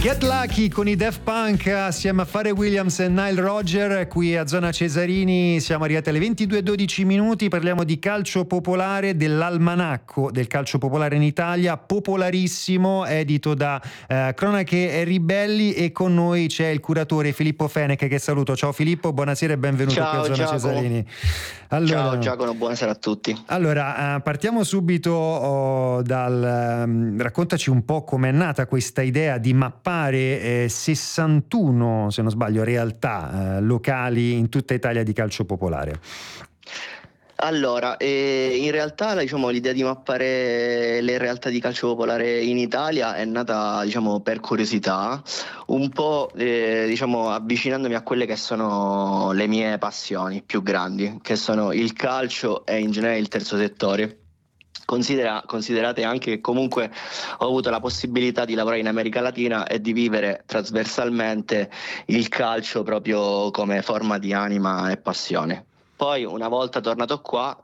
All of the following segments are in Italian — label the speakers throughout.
Speaker 1: Get Lucky con i Daft Punk assieme a Pharrell Williams e Nile Rodgers qui a Zona Cesarini. Siamo arrivati alle 22:12 minuti. Parliamo di calcio popolare, dell'almanacco del calcio popolare in Italia, popolarissimo, edito da Cronache Ribelli, e con noi c'è il curatore Filippo Fenech, che saluto. Ciao Filippo, buonasera e benvenuto qui a Zona Cesarini.
Speaker 2: Allora, ciao Giacomo, buonasera a tutti.
Speaker 1: Allora, partiamo subito dal raccontaci un po' com'è nata questa idea di mappare 61, se non sbaglio, realtà locali in tutta Italia di calcio popolare.
Speaker 2: Allora, in realtà l'idea di mappare le realtà di calcio popolare in Italia è nata per curiosità, un po' avvicinandomi a quelle che sono le mie passioni più grandi, che sono il calcio e in generale il terzo settore. Considerate anche che comunque ho avuto la possibilità di lavorare in America Latina e di vivere trasversalmente il calcio proprio come forma di anima e passione. Poi una volta tornato qua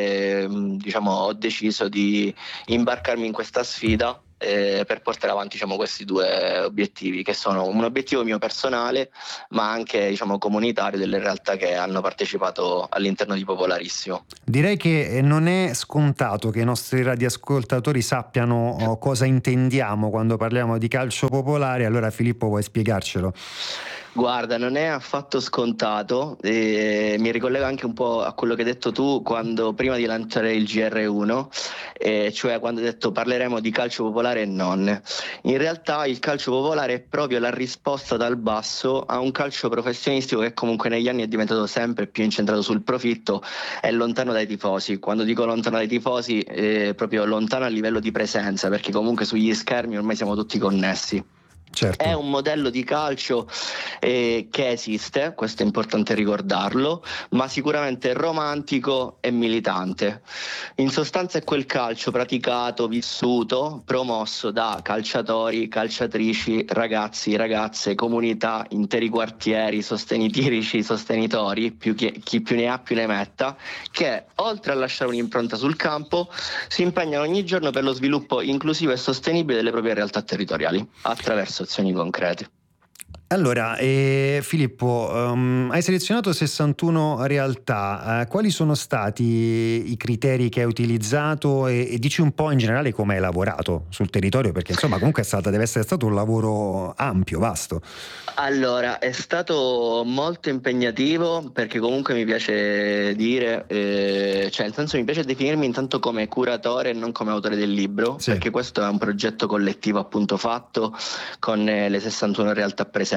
Speaker 2: ho deciso di imbarcarmi in questa sfida per portare avanti questi due obiettivi, che sono un obiettivo mio personale ma anche comunitario delle realtà che hanno partecipato all'interno di Popolarissimo.
Speaker 1: Direi che non è scontato che i nostri radioascoltatori sappiano cosa intendiamo quando parliamo di calcio popolare. Allora Filippo, vuoi spiegarcelo?
Speaker 2: Guarda, non è affatto scontato, mi ricollego anche un po' a quello che hai detto tu prima di lanciare il GR1, cioè quando hai detto parleremo di calcio popolare e non. In realtà il calcio popolare è proprio la risposta dal basso a un calcio professionistico che comunque negli anni è diventato sempre più incentrato sul profitto e lontano dai tifosi. Quando dico lontano dai tifosi, proprio lontano a livello di presenza, perché comunque sugli schermi ormai siamo tutti connessi.
Speaker 1: Certo.
Speaker 2: È un modello di calcio che esiste, questo è importante ricordarlo, ma sicuramente romantico e militante. In sostanza è quel calcio praticato, vissuto, promosso da calciatori, calciatrici, ragazzi, ragazze, comunità, interi quartieri, sostenitrici, sostenitori, chi più ne ha più ne metta, che oltre a lasciare un'impronta sul campo si impegnano ogni giorno per lo sviluppo inclusivo e sostenibile delle proprie realtà territoriali attraverso azioni concrete.
Speaker 1: Allora, Filippo, hai selezionato 61 realtà. Quali sono stati i criteri che hai utilizzato e dici un po' in generale come hai lavorato sul territorio, perché insomma comunque deve essere stato un lavoro ampio, vasto.
Speaker 2: Allora, è stato molto impegnativo, perché comunque mi piace dire, nel senso mi piace definirmi intanto come curatore e non come autore del libro,
Speaker 1: Sì.
Speaker 2: Perché questo è un progetto collettivo appunto fatto con le 61 realtà presenti.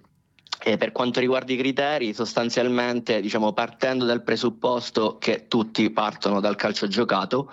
Speaker 2: E per quanto riguarda i criteri, sostanzialmente partendo dal presupposto che tutti partono dal calcio giocato,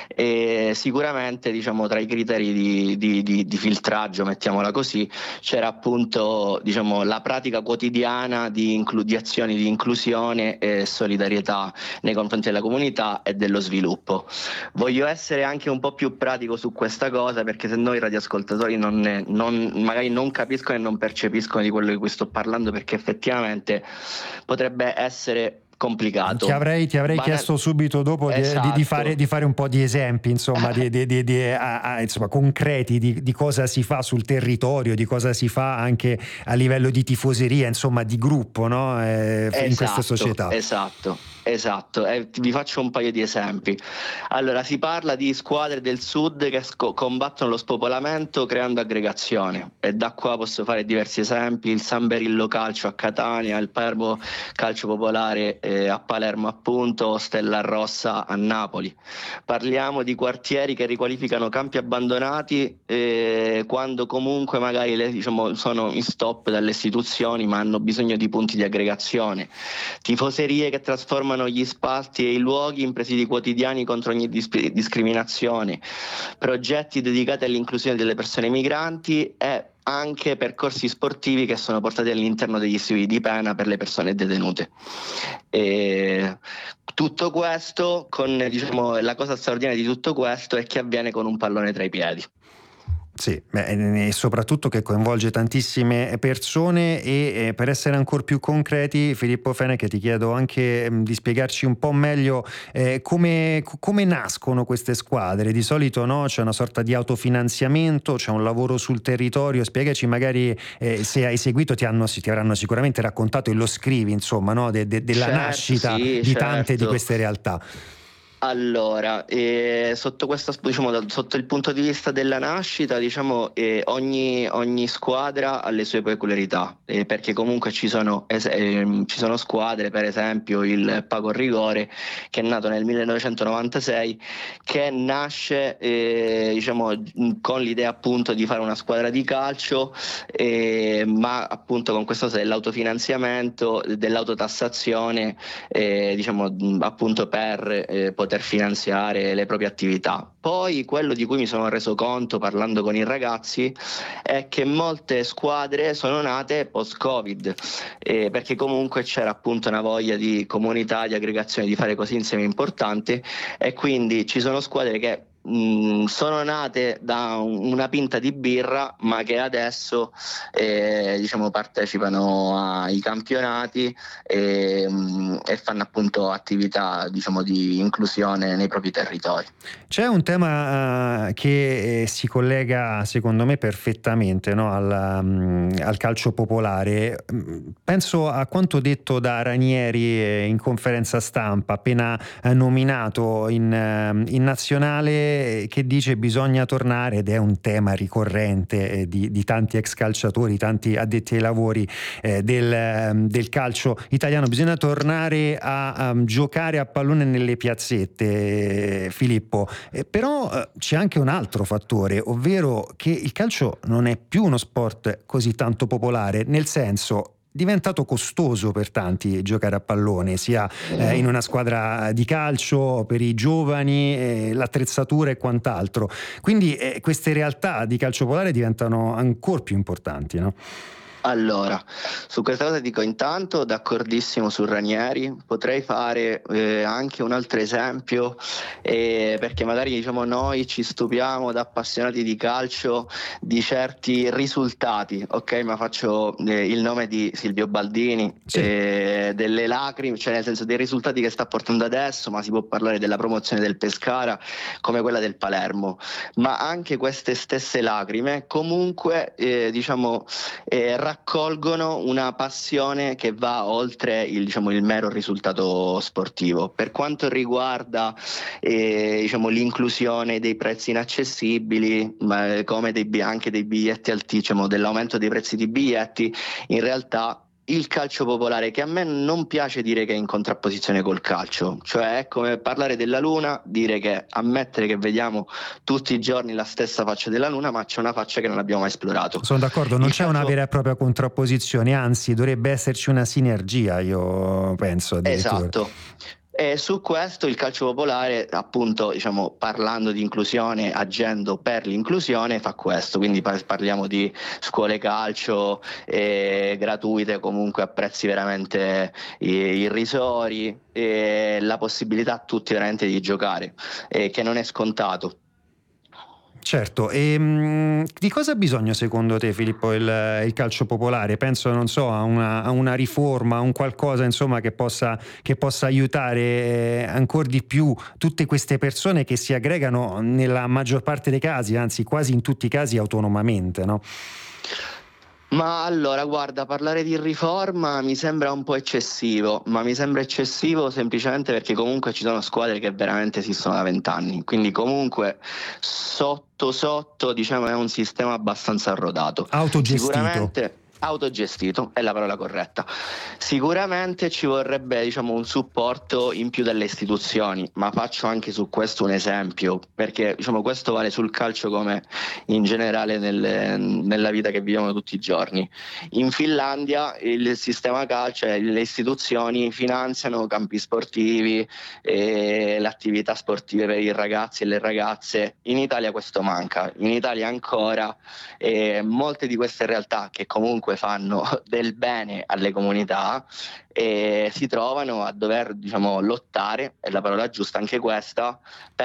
Speaker 2: e sicuramente tra i criteri di filtraggio, mettiamola così, c'era appunto la pratica quotidiana di azioni di inclusione e solidarietà nei confronti della comunità e dello sviluppo. Voglio essere anche un po' più pratico su questa cosa, perché se no i radioascoltatori magari non capiscono e non percepiscono di quello di cui sto parlando, perché effettivamente potrebbe essere complicato.
Speaker 1: Ti avrei chiesto subito dopo
Speaker 2: esatto.
Speaker 1: di fare un po' di esempi, insomma, insomma, concreti di cosa si fa sul territorio, di cosa si fa anche a livello di tifoseria, insomma, di gruppo, no? In queste società.
Speaker 2: Esatto, vi faccio un paio di esempi. Allora, si parla di squadre del sud che combattono lo spopolamento creando aggregazione, e da qua posso fare diversi esempi: il San Berillo Calcio a Catania, il Palermo Calcio Popolare a Palermo appunto, Stella Rossa a Napoli. Parliamo di quartieri che riqualificano campi abbandonati quando comunque magari sono in stop dalle istituzioni ma hanno bisogno di punti di aggregazione. Tifoserie che trasformano gli spazi e i luoghi in presidi quotidiani contro ogni discriminazione, progetti dedicati all'inclusione delle persone migranti e anche percorsi sportivi che sono portati all'interno degli istituti di pena per le persone detenute. Tutto questo la cosa straordinaria di tutto questo è che avviene con un pallone tra i piedi.
Speaker 1: Sì, e soprattutto che coinvolge tantissime persone e per essere ancora più concreti, Filippo Fenech, ti chiedo anche di spiegarci un po' meglio come nascono queste squadre. Di solito no, c'è una sorta di autofinanziamento, c'è un lavoro sul territorio. Spiegaci magari se hai seguito, ti avranno sicuramente raccontato e lo scrivi, insomma, no, della
Speaker 2: Certo,
Speaker 1: nascita
Speaker 2: sì,
Speaker 1: di tante di
Speaker 2: certo.
Speaker 1: queste realtà.
Speaker 2: Allora, sotto diciamo, sotto il punto di vista della nascita, diciamo, ogni squadra ha le sue peculiarità, perché comunque ci sono squadre, per esempio il Pago Rigore, che è nato nel 1996, che nasce diciamo, con l'idea appunto di fare una squadra di calcio, ma appunto con questo dell'autofinanziamento, dell'autotassazione, diciamo, appunto per poter finanziare le proprie attività. Poi quello di cui mi sono reso conto parlando con i ragazzi è che molte squadre sono nate post-Covid, perché comunque c'era appunto una voglia di comunità, di aggregazione, di fare cose insieme importanti, e quindi ci sono squadre che sono nate da una pinta di birra, ma che adesso diciamo, partecipano ai campionati e fanno appunto attività, diciamo, di inclusione nei propri territori.
Speaker 1: C'è un tema che si collega secondo me perfettamente, no, al calcio popolare. Penso a quanto detto da Ranieri in conferenza stampa appena nominato in nazionale, che dice bisogna tornare, ed è un tema ricorrente di tanti ex calciatori, tanti addetti ai lavori del calcio italiano, bisogna tornare a giocare a pallone nelle piazzette, Filippo. Però c'è anche un altro fattore, ovvero che il calcio non è più uno sport così tanto popolare, nel senso diventato costoso per tanti giocare a pallone, sia in una squadra di calcio, per i giovani, l'attrezzatura e quant'altro. Quindi queste realtà di calcio popolare diventano ancora più importanti, no?
Speaker 2: Allora, su questa cosa dico intanto d'accordissimo su Ranieri, potrei fare anche un altro esempio, perché magari diciamo noi ci stupiamo da appassionati di calcio di certi risultati, ok? Ma faccio il nome di Silvio Baldini,
Speaker 1: Sì.
Speaker 2: delle lacrime, cioè nel senso dei risultati che sta portando adesso, ma si può parlare della promozione del Pescara come quella del Palermo, ma anche queste stesse lacrime comunque diciamo raccolgono una passione che va oltre diciamo, il mero risultato sportivo. Per quanto riguarda diciamo, l'inclusione dei prezzi inaccessibili, come anche dei biglietti altissimo, dell'aumento dei prezzi di biglietti, in realtà il calcio popolare, che a me non piace dire che è in contrapposizione col calcio, cioè è come parlare della luna, dire che ammettere che vediamo tutti i giorni la stessa faccia della luna, ma c'è una faccia che non abbiamo mai esplorato.
Speaker 1: Sono d'accordo, non c'è una vera e propria contrapposizione, anzi dovrebbe esserci una sinergia, io penso addirittura.
Speaker 2: Esatto. E su questo il calcio popolare, appunto, diciamo, parlando di inclusione, agendo per l'inclusione, fa questo. Quindi parliamo di scuole calcio gratuite, comunque a prezzi veramente irrisori, e la possibilità a tutti veramente di giocare, che non è scontato.
Speaker 1: Certo, e di cosa ha bisogno secondo te, Filippo, il calcio popolare? Penso, non so, a una riforma, a un qualcosa insomma che possa aiutare ancora di più tutte queste persone che si aggregano nella maggior parte dei casi, anzi quasi in tutti i casi autonomamente, no?
Speaker 2: Ma allora, guarda, parlare di riforma mi sembra un po' eccessivo, ma mi sembra eccessivo semplicemente perché comunque ci sono squadre che veramente esistono da 20 anni, quindi comunque sotto sotto, diciamo, è un sistema abbastanza arrodato.
Speaker 1: Autogestito.
Speaker 2: Sicuramente autogestito è la parola corretta. Sicuramente ci vorrebbe, diciamo, un supporto in più dalle istituzioni, ma faccio anche su questo un esempio, perché diciamo, questo vale sul calcio come in generale nella vita che viviamo tutti i giorni. In Finlandia il sistema calcio, le istituzioni finanziano campi sportivi e le attività sportive per i ragazzi e le ragazze. In Italia questo manca. In Italia ancora molte di queste realtà che comunque fanno del bene alle comunità e si trovano a dover, diciamo, lottare, è la parola giusta anche questa, per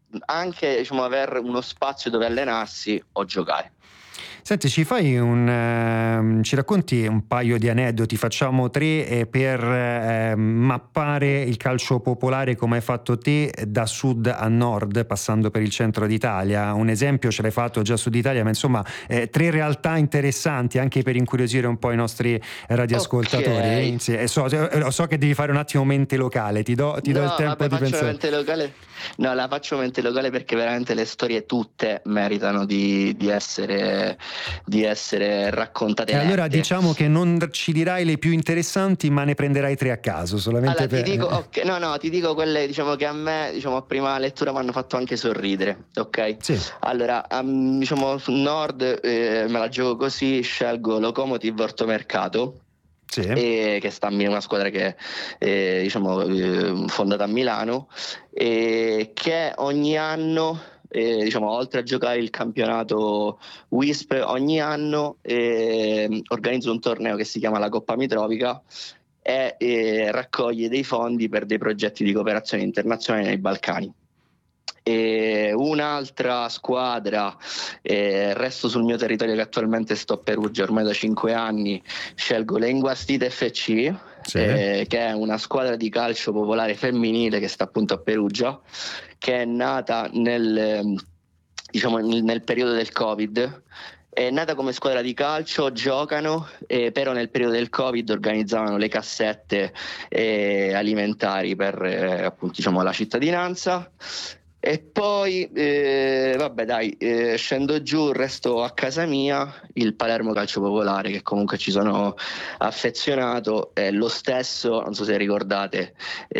Speaker 2: anche diciamo avere uno spazio dove allenarsi o giocare.
Speaker 1: Senti, ci racconti un paio di aneddoti, facciamo 3 per mappare il calcio popolare come hai fatto te da sud a nord, passando per il centro d'Italia. Un esempio ce l'hai fatto già Sud Italia, ma insomma 3 realtà interessanti anche per incuriosire un po' i nostri radioascoltatori.
Speaker 2: Okay.
Speaker 1: Sì, so che devi fare un attimo mente locale, ti do il tempo di
Speaker 2: Faccio la
Speaker 1: pensare.
Speaker 2: mente locale. No, la faccio mente locale perché veramente le storie tutte meritano di essere raccontate
Speaker 1: E allora
Speaker 2: lette.
Speaker 1: diciamo che non ci dirai le più interessanti, ma ne prenderai 3 a caso, solamente
Speaker 2: Allora ti
Speaker 1: per...
Speaker 2: dico, ti dico quelle diciamo che a me, diciamo a prima lettura mi hanno fatto anche sorridere, ok?
Speaker 1: Sì.
Speaker 2: Allora, diciamo sul nord me la gioco così, scelgo Lokomotiv Ortomercato.
Speaker 1: Sì.
Speaker 2: Che sta a una squadra che è fondata a Milano, che ogni anno diciamo, oltre a giocare il campionato WISP, ogni anno organizza un torneo che si chiama la Coppa Mitrovica e raccoglie dei fondi per dei progetti di cooperazione internazionale nei Balcani. E un'altra squadra, resto sul mio territorio che attualmente sto a Perugia ormai da 5 anni, scelgo l'Enguastite FC,
Speaker 1: Sì.
Speaker 2: che è una squadra di calcio popolare femminile che sta appunto a Perugia, che è nata nel periodo del Covid. È nata come squadra di calcio, giocano, però nel periodo del Covid organizzavano le cassette alimentari per appunto diciamo la cittadinanza. E poi scendo giù, resto a casa mia, il Palermo Calcio Popolare, che comunque ci sono affezionato, lo stesso, non so se ricordate,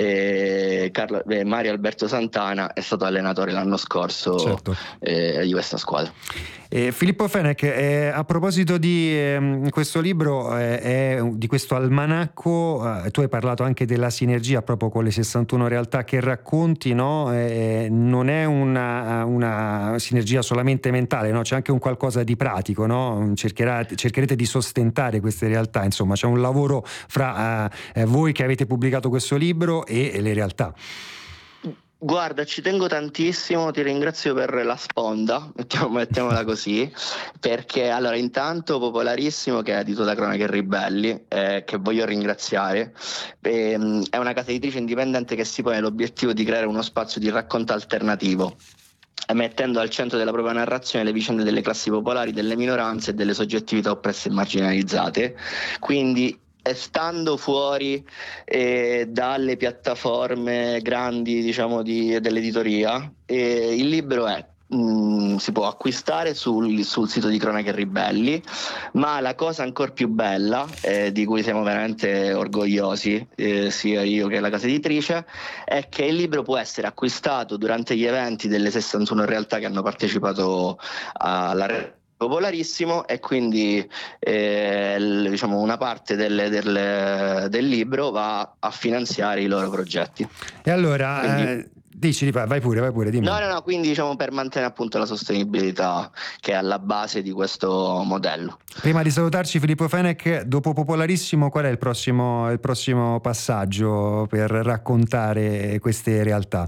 Speaker 2: Mario Alberto Santana è stato allenatore l'anno scorso.
Speaker 1: Certo.
Speaker 2: Di questa squadra.
Speaker 1: Filippo Fenech, a proposito di questo libro, di questo almanacco, tu hai parlato anche della sinergia proprio con le 61 realtà che racconti, no? Non è una sinergia solamente mentale, no? C'è anche un qualcosa di pratico, no? Cercherete di sostentare queste realtà, insomma c'è un lavoro fra voi che avete pubblicato questo libro e le realtà.
Speaker 2: Guarda, ci tengo tantissimo, ti ringrazio per la sponda, mettiamola così, perché allora intanto Popolarissimo, che è edito da Cronache Ribelli, che voglio ringraziare, è una casa editrice indipendente che si pone l'obiettivo di creare uno spazio di racconto alternativo, mettendo al centro della propria narrazione le vicende delle classi popolari, delle minoranze e delle soggettività oppresse e marginalizzate. Quindi stando fuori dalle piattaforme grandi diciamo dell'editoria, il libro si può acquistare sul sito di Cronache Ribelli, ma la cosa ancora più bella di cui siamo veramente orgogliosi, sia io che la casa editrice, è che il libro può essere acquistato durante gli eventi delle 61 realtà che hanno partecipato alla Popolarissimo, e quindi diciamo una parte del libro va a finanziare i loro progetti.
Speaker 1: E allora
Speaker 2: quindi,
Speaker 1: dici, vai pure, dimmi.
Speaker 2: No, quindi diciamo per mantenere appunto la sostenibilità che è alla base di questo modello.
Speaker 1: Prima di salutarci, Filippo Fenech, dopo Popolarissimo qual è il prossimo passaggio per raccontare queste realtà?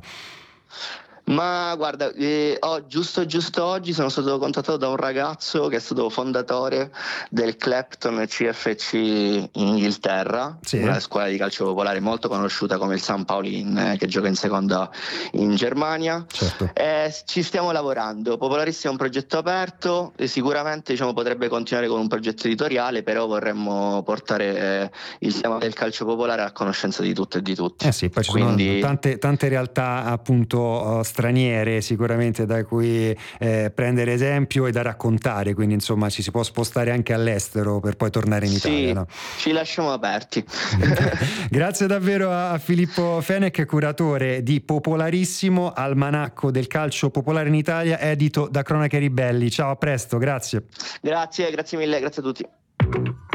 Speaker 2: Ma guarda, giusto oggi sono stato contattato da un ragazzo che è stato fondatore del Clapton CFC in Inghilterra,
Speaker 1: Sì.
Speaker 2: Una squadra di calcio popolare molto conosciuta come il St. Paulin, che gioca in seconda in Germania.
Speaker 1: Certo.
Speaker 2: Ci stiamo lavorando. Popolarissimo è un progetto aperto, sicuramente diciamo, potrebbe continuare con un progetto editoriale, però vorremmo portare il tema del calcio popolare a conoscenza di tutto e di tutti.
Speaker 1: Sì, poi ci sono tante realtà appunto straniere sicuramente da cui prendere esempio e da raccontare, quindi insomma ci si può spostare anche all'estero per poi tornare in Italia, no?
Speaker 2: Ci lasciamo aperti.
Speaker 1: Grazie davvero a Filippo Fenech, curatore di Popolarissimo, almanacco del calcio popolare in Italia, edito da Cronache Ribelli. Ciao, a presto, grazie.
Speaker 2: Grazie mille, grazie a tutti.